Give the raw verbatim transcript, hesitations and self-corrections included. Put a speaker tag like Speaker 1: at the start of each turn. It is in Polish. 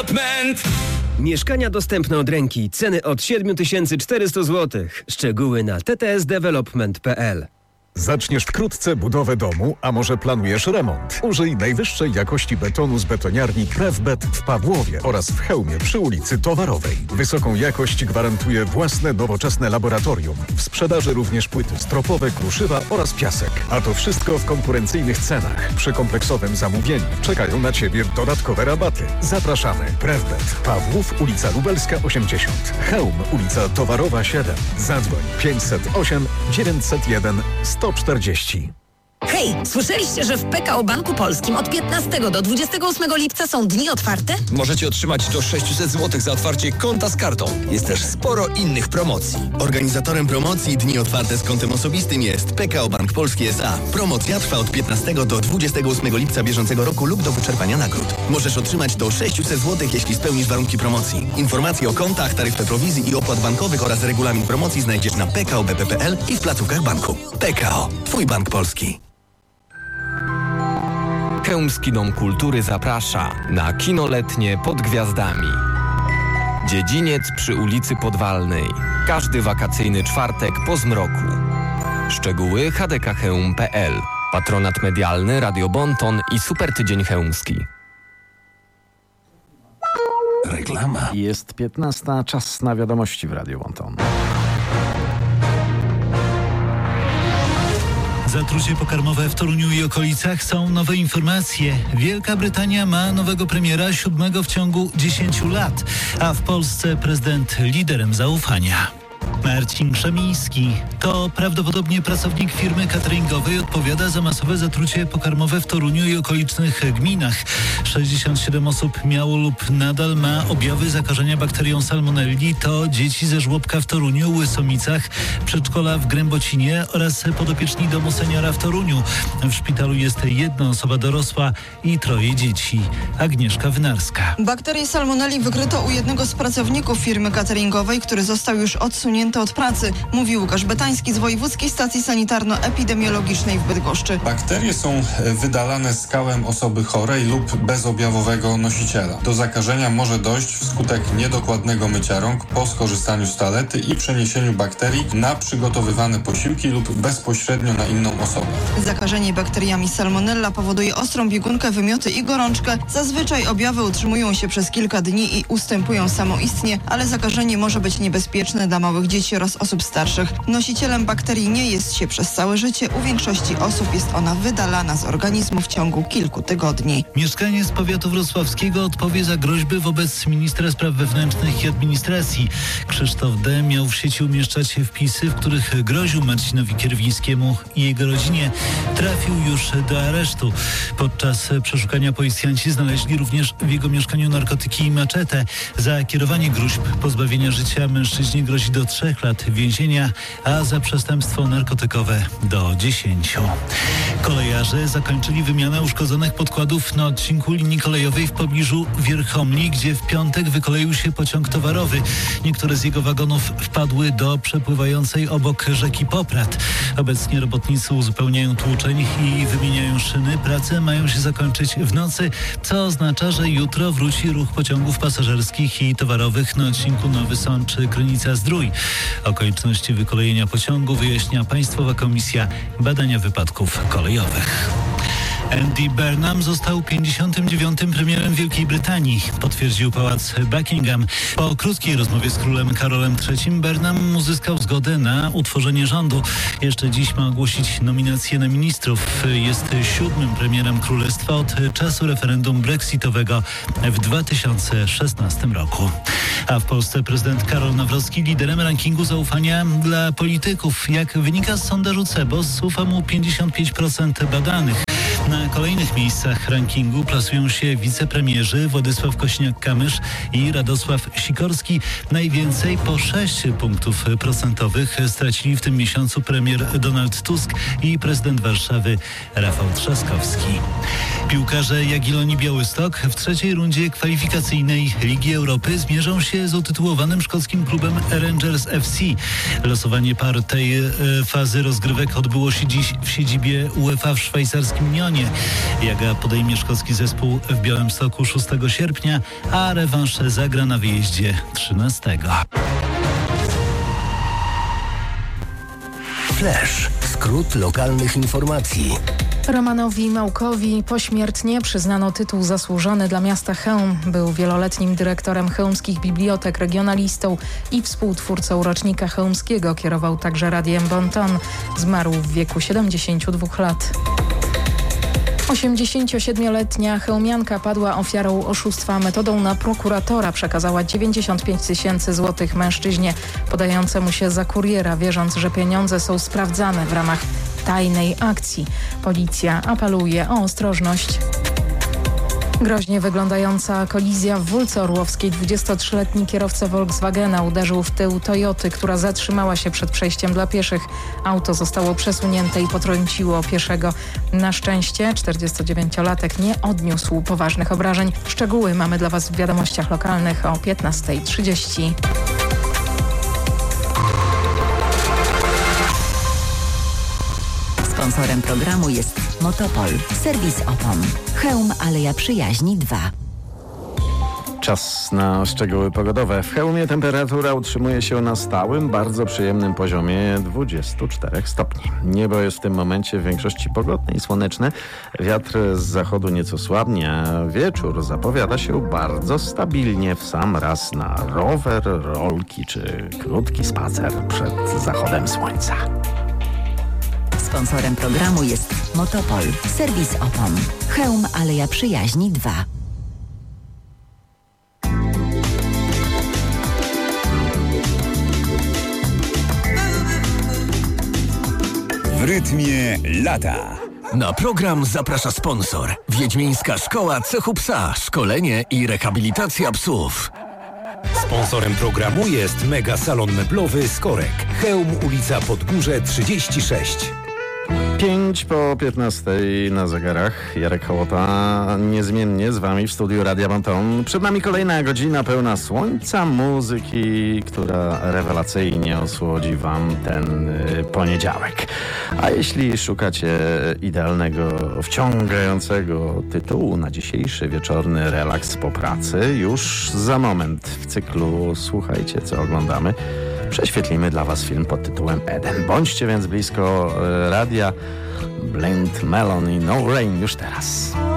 Speaker 1: Development.
Speaker 2: Mieszkania dostępne od ręki. Ceny od siedem tysięcy czterysta złotych. Szczegóły na t t s development kropka p l.
Speaker 3: Zaczniesz wkrótce budowę domu, a może planujesz remont? Użyj najwyższej jakości betonu z betoniarni Krefbet w Pawłowie oraz w Chełmie przy ulicy Towarowej. Wysoką jakość gwarantuje własne nowoczesne laboratorium. W sprzedaży również płyty stropowe, kruszywa oraz piasek. A to wszystko w konkurencyjnych cenach. Przy kompleksowym zamówieniu czekają na Ciebie dodatkowe rabaty. Zapraszamy. Krefbet, Pawłów, ulica Lubelska osiemdziesiąt. Chełm, ulica Towarowa siedem. Zadzwoń pięćset osiem dziewięćset jeden sto czterdzieści.
Speaker 4: Hej, słyszeliście, że w P K O Banku Polskim od piętnastego do dwudziestego ósmego lipca są dni otwarte?
Speaker 1: Możecie otrzymać do sześćset złotych za otwarcie konta z kartą. Jest też sporo innych promocji.
Speaker 5: Organizatorem promocji Dni Otwarte z kontem osobistym jest P K O Bank Polski S A. Promocja trwa od piętnastego do dwudziestego ósmego lipca bieżącego roku lub do wyczerpania nagród. Możesz otrzymać do sześćset złotych, jeśli spełnisz warunki promocji. Informacje o kontach, taryfę prowizji i opłat bankowych oraz regulamin promocji znajdziesz na p k o b p kropka p l i w placówkach banku. P K O. Twój bank polski.
Speaker 6: Chełmski Dom Kultury zaprasza na kino letnie Pod Gwiazdami. Dziedziniec przy ulicy Podwalnej. Każdy wakacyjny czwartek po zmroku. Szczegóły h d k chełm kropka p l. Patronat medialny Radio Bonton i Super Tydzień Chełmski.
Speaker 7: Reklama. Jest piętnasta, czas na wiadomości w Radio Bonton.
Speaker 8: Zatrucie pokarmowe w Toruniu i okolicach. Są nowe informacje. Wielka Brytania ma nowego premiera, siódmego w ciągu dziesięciu lat, a w Polsce prezydent liderem zaufania. Marcin Krzemiński to prawdopodobnie pracownik firmy cateringowej, odpowiada za masowe zatrucie pokarmowe w Toruniu i okolicznych gminach. sześćdziesiąt siedem osób miało lub nadal ma objawy zakażenia bakterią salmonelli. To dzieci ze żłobka w Toruniu, Łysomicach, przedszkola w Grębocinie oraz podopieczni domu seniora w Toruniu. W szpitalu jest jedna osoba dorosła i troje dzieci. Agnieszka Wynarska.
Speaker 9: Bakterię salmonelli wykryto u jednego z pracowników firmy cateringowej, który został już odsunięty od pracy, mówi Łukasz Betański z Wojewódzkiej Stacji Sanitarno-Epidemiologicznej w Bydgoszczy.
Speaker 10: Bakterie są wydalane skałem osoby chorej lub bezobjawowego nosiciela. Do zakażenia może dojść wskutek niedokładnego mycia rąk po skorzystaniu z toalety i przeniesieniu bakterii na przygotowywane posiłki lub bezpośrednio na inną osobę.
Speaker 9: Zakażenie bakteriami salmonella powoduje ostrą biegunkę, wymioty i gorączkę. Zazwyczaj objawy utrzymują się przez kilka dni i ustępują samoistnie, ale zakażenie może być niebezpieczne dla małych dzieci oraz osób starszych. Nosicielem bakterii nie jest się przez całe życie. U większości osób jest ona wydalana z organizmu w ciągu kilku tygodni.
Speaker 8: Mieszkaniec z powiatu wrocławskiego odpowie za groźby wobec ministra spraw wewnętrznych i administracji. Krzysztof D. miał w sieci umieszczać wpisy, w których groził Marcinowi Kierwińskiemu i jego rodzinie. Trafił już do aresztu. Podczas przeszukania policjanci znaleźli również w jego mieszkaniu narkotyki i maczetę. Za kierowanie gruźb pozbawienia życia mężczyźnie grozi do trzech lat więzienia, a za przestępstwo narkotykowe do dziesięciu. Kolejarze zakończyli wymianę uszkodzonych podkładów na odcinku linii kolejowej w pobliżu Wierchomli, gdzie w piątek wykoleił się pociąg towarowy. Niektóre z jego wagonów wpadły do przepływającej obok rzeki Poprad. Obecnie robotnicy uzupełniają tłuczeń i wymieniają szyny. Prace mają się zakończyć w nocy, co oznacza, że jutro wróci ruch pociągów pasażerskich i towarowych na odcinku Nowy Sącz - Krynica-Zdrój. Okoliczności wykolejenia pociągu wyjaśnia Państwowa Komisja Badania Wypadków Kolejowych. Andy Burnham został pięćdziesiątym dziewiątym premierem Wielkiej Brytanii, potwierdził pałac Buckingham. Po krótkiej rozmowie z królem Karolem trzecim Burnham uzyskał zgodę na utworzenie rządu. Jeszcze dziś ma ogłosić nominację na ministrów. Jest siódmym premierem królestwa od czasu referendum brexitowego w dwa tysiące szesnastym roku. A w Polsce prezydent Karol Nawrocki liderem rankingu zaufania dla polityków. Jak wynika z sondażu Cebos, ufa mu pięćdziesiąt pięć procent badanych. Na kolejnych miejscach rankingu plasują się wicepremierzy Władysław Kosiniak-Kamysz i Radosław Sikorski. Najwięcej, po sześć punktów procentowych, stracili w tym miesiącu premier Donald Tusk i prezydent Warszawy Rafał Trzaskowski. Piłkarze Jagiellonii Białystok w trzeciej rundzie kwalifikacyjnej Ligi Europy zmierzą się z utytułowanym szkockim klubem Rangers F C. Losowanie par tej e, fazy rozgrywek odbyło się dziś w siedzibie UEFA w szwajcarskim Nyonie. Jaga podejmie szkocki zespół w Białymstoku szóstego sierpnia, a rewanż zagra na wyjeździe trzynastego.
Speaker 11: Flash. Skrót lokalnych informacji.
Speaker 12: Romanowi Małkowi pośmiertnie przyznano tytuł zasłużony dla miasta Chełm. Był wieloletnim dyrektorem chełmskich bibliotek, regionalistą i współtwórcą rocznika chełmskiego. Kierował także radiem Bon Ton. Zmarł w wieku siedemdziesięciu dwóch lat. osiemdziesięciosiedmioletnia chełmianka padła ofiarą oszustwa. Metodą na prokuratora przekazała dziewięćdziesiąt pięć tysięcy złotych mężczyźnie podającemu się za kuriera, wierząc, że pieniądze są sprawdzane w ramach tajnej akcji. Policja apeluje o ostrożność. Groźnie wyglądająca kolizja w Wólce Orłowskiej. dwudziestotrzyletni kierowca Volkswagena uderzył w tył Toyoty, która zatrzymała się przed przejściem dla pieszych. Auto zostało przesunięte i potrąciło pieszego. Na szczęście czterdziestodziewięciolatek nie odniósł poważnych obrażeń. Szczegóły mamy dla Was w wiadomościach lokalnych o piętnasta trzydzieści.
Speaker 13: Sponsorem programu jest Motopol, serwis opon. Chełm Aleja Przyjaźni dwa.
Speaker 7: Czas na szczegóły pogodowe. W Chełmie temperatura utrzymuje się na stałym, bardzo przyjemnym poziomie dwudziestu czterech stopni. Niebo jest w tym momencie w większości pogodne i słoneczne. Wiatr z zachodu nieco słabnie, a wieczór zapowiada się bardzo stabilnie, w sam raz na rower, rolki czy krótki spacer przed zachodem słońca.
Speaker 13: Sponsorem programu jest Motopol, serwis opon. Chełm Aleja Przyjaźni dwa.
Speaker 11: W rytmie lata. Na program zaprasza sponsor. Wiedźmińska Szkoła Cechu Psa. Szkolenie i rehabilitacja psów.
Speaker 14: Sponsorem programu jest Mega Salon Meblowy Skorek. Chełm, ulica Podgórze trzydzieści sześć.
Speaker 7: Pięć po piętnastej na zegarach. Jarek Hołota niezmiennie z Wami w studiu Radia Bon Ton. Przed nami kolejna godzina pełna słońca, muzyki, która rewelacyjnie osłodzi Wam ten y, poniedziałek. A jeśli szukacie idealnego, wciągającego tytułu na dzisiejszy wieczorny relaks po pracy, już za moment w cyklu Słuchajcie, co oglądamy, prześwietlimy dla Was film pod tytułem Eden. Bądźcie więc blisko y, radia. Blind Melon i No Rain już teraz.